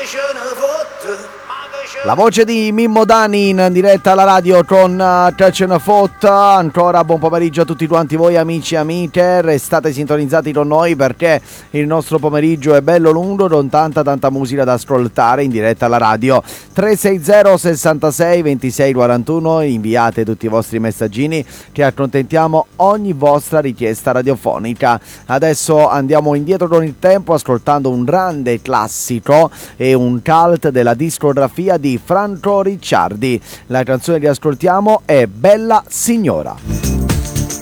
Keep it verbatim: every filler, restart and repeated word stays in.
La voce di Mimmo Dani in diretta alla radio con uh, Touch and Foot. Ancora buon pomeriggio a tutti quanti voi amici e amiche, restate sintonizzati con noi perché il nostro pomeriggio è bello lungo con tanta tanta musica da ascoltare in diretta alla radio. Tre sei zero sessantasei ventisei quarantuno, inviate tutti i vostri messaggini che accontentiamo ogni vostra richiesta radiofonica. Adesso andiamo indietro con il tempo ascoltando un grande classico e un cult della discografia di Franco Ricciardi. La canzone che ascoltiamo è Bella Signora.